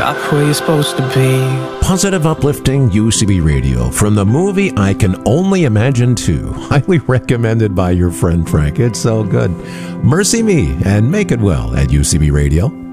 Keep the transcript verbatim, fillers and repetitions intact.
stop where you're supposed to be. Positive, uplifting U C B Radio from the movie I Can Only Imagine two. Highly recommended by your friend Frank. It's so good. Mercy Me and Make It Well at U C B Radio.